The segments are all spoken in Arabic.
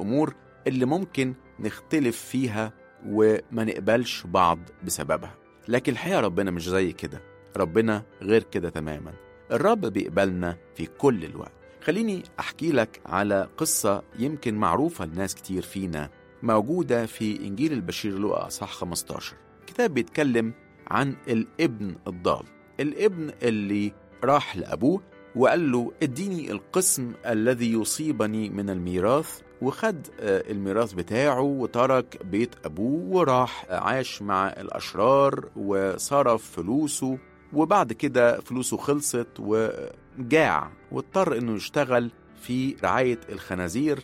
الأمور اللي ممكن نختلف فيها وما نقبلش بعض بسببها. لكن الحقيقة ربنا مش زي كده، ربنا غير كده تماما. الرب بيقبلنا في كل الوقت. خليني أحكي لك على قصة يمكن معروفة لناس كتير فينا، موجودة في إنجيل البشير لوقا أصحاح 15. كتاب بيتكلم عن الابن الضال، الابن اللي راح لأبوه وقال له اديني القسم الذي يصيبني من الميراث، وخد الميراث بتاعه وترك بيت أبوه وراح عاش مع الأشرار وصرف فلوسه، وبعد كده فلوسه خلصت وجاع واضطر انه يشتغل في رعاية الخنازير،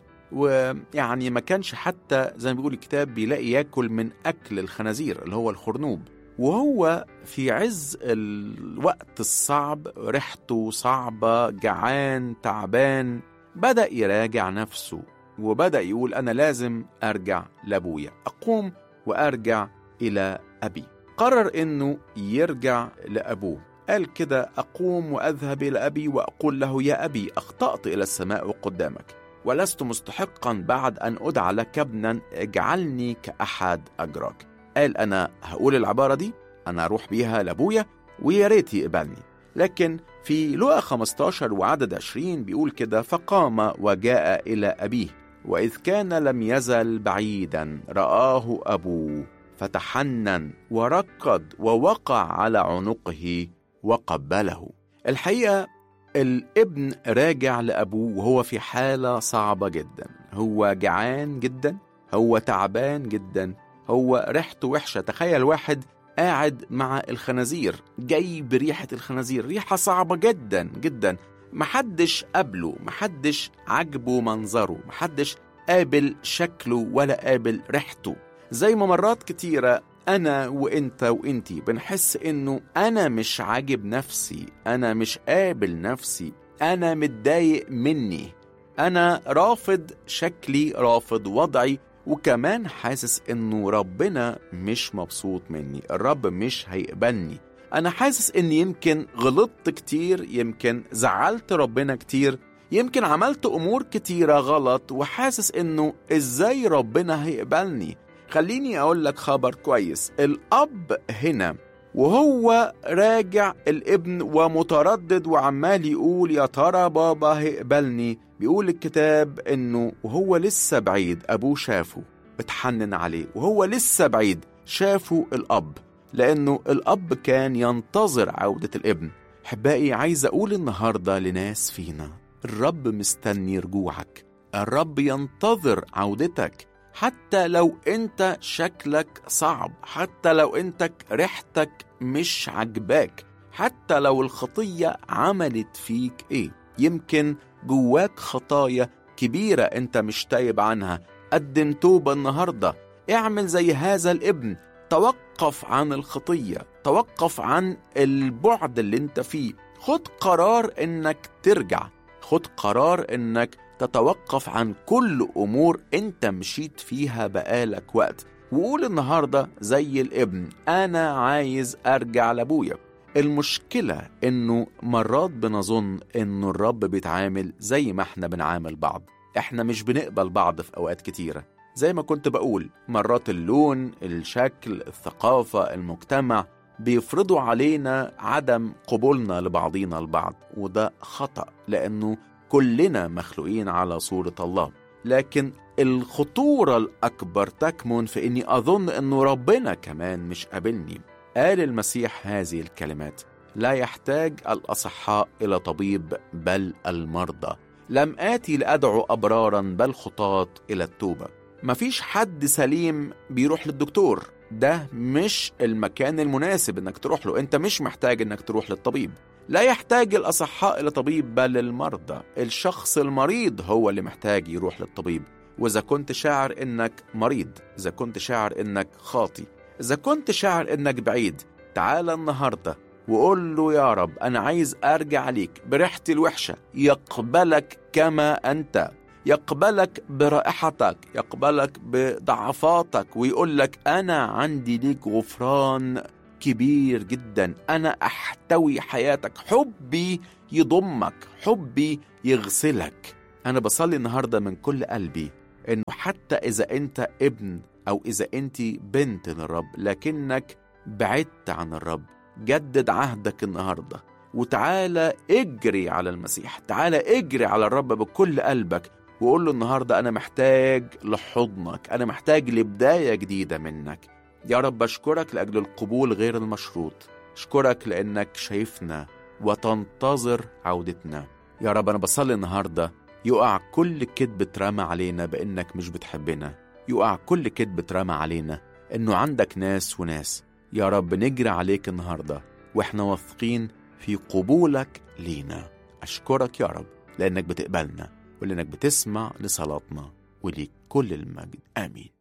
ويعني ما كانش حتى زي ما بيقول الكتاب بيلاقي ياكل من أكل الخنازير اللي هو الخرنوب. وهو في عز الوقت الصعب، ريحته صعبة، جعان تعبان، بدأ يراجع نفسه وبدأ يقول أنا لازم أرجع لأبويا، أقوم وأرجع إلى أبي. قرر أنه يرجع لأبوه، قال كده أقوم وأذهب إلى أبي وأقول له يا أبي أخطأت إلى السماء وقدامك ولست مستحقا بعد أن أدعى لك ابنا، اجعلني كأحد أجراك. قال أنا هقول العبارة دي، أنا أروح بيها لأبويا ويا ريت يقبلني. لكن في لوقا 15 وعدد 20 بيقول كده فقام وجاء إلى أبيه وإذ كان لم يزل بعيدا رآه أبوه فتحنن وركض ووقع على عنقه وقبله. الحقيقة الابن راجع لأبوه وهو في حالة صعبة جدا، هو جعان جدا، هو تعبان جدا، هو ريحته وحشة. تخيل واحد قاعد مع الخنازير، جاي بريحة الخنازير، ريحة صعبة جدا جدا، محدش قابله، محدش عجبه منظره، محدش قابل شكله ولا قابل ريحته. زي ما مرات كتيرة أنا وإنت وإنتي بنحس إنه أنا مش عاجب نفسي، أنا مش قابل نفسي، أنا متضايق مني، أنا رافض شكلي، رافض وضعي، وكمان حاسس إنه ربنا مش مبسوط مني، الرب مش هيقبلني. أنا حاسس إني يمكن غلطت كتير، يمكن زعلت ربنا كتير، يمكن عملت أمور كتيرة غلط، وحاسس إنه إزاي ربنا هيقبلني. خليني أقول لك خبر كويس، الأب هنا وهو راجع الابن ومتردد وعمال يقول يا ترى بابا هيقبلني، بيقول الكتاب إنه وهو لسه بعيد أبوه شافه بتحنن عليه، وهو لسه بعيد شافه الأب، لأنه الأب كان ينتظر عودة الابن. حبائي عايز أقول النهاردة لناس فينا الرب مستني رجوعك، الرب ينتظر عودتك، حتى لو انت شكلك صعب، حتى لو انت ريحتك مش عجباك، حتى لو الخطية عملت فيك ايه. يمكن جواك خطايا كبيرة انت مش تايب عنها، قدم توبة النهاردة، اعمل زي هذا الابن، توقف عن الخطية، توقف عن البعد اللي انت فيه، خد قرار انك ترجع، خد قرار انك تتوقف عن كل أمور أنت مشيت فيها بقالك وقت، وقول النهاردة زي الابن أنا عايز أرجع لأبويا. المشكلة إنه مرات بنظن إنه الرب بيتعامل زي ما إحنا بنعامل بعض، إحنا مش بنقبل بعض في أوقات كتيرة. زي ما كنت بقول، مرات اللون، الشكل، الثقافة، المجتمع بيفرضوا علينا عدم قبولنا لبعضينا البعض، وده خطأ لأنه كلنا مخلوقين على صورة الله. لكن الخطورة الأكبر تكمن في أني أظن أنه ربنا كمان مش قابلني. قال المسيح هذه الكلمات: لا يحتاج الأصحاء إلى طبيب بل المرضى، لم آتي لأدعو أبرارا بل خطاة إلى التوبة. مفيش حد سليم بيروح للدكتور، ده مش المكان المناسب انك تروح له، انت مش محتاج انك تروح للطبيب. لا يحتاج الأصحاء إلى طبيب بل المرضى، الشخص المريض هو اللي محتاج يروح للطبيب. وإذا كنت شاعر إنك مريض، إذا كنت شاعر إنك خاطي، إذا كنت شاعر إنك بعيد، تعال النهاردة وقول له يا رب أنا عايز أرجع ليك بريحتي الوحشة. يقبلك كما أنت، يقبلك برائحتك، يقبلك بضعفاتك، ويقول لك أنا عندي ليك غفران كبير جدا، أنا أحتوي حياتك، حبي يضمك، حبي يغسلك. أنا بصلي النهاردة من كل قلبي إنه حتى إذا أنت ابن أو إذا أنت بنت للرب لكنك بعدت عن الرب، جدد عهدك النهاردة وتعالى اجري على المسيح، تعالى اجري على الرب بكل قلبك وقول له النهاردة أنا محتاج لحضنك، أنا محتاج لبداية جديدة منك. يا رب أشكرك لأجل القبول غير المشروط، أشكرك لأنك شايفنا وتنتظر عودتنا. يا رب أنا بصلي النهاردة يقع كل كذب اترمى علينا بأنك مش بتحبنا، يقع كل كذب اترمى علينا إنه عندك ناس وناس. يا رب نجري عليك النهاردة وإحنا واثقين في قبولك لينا. أشكرك يا رب لأنك بتقبلنا ولأنك بتسمع لصلاتنا، وليك كل المجد. آمين.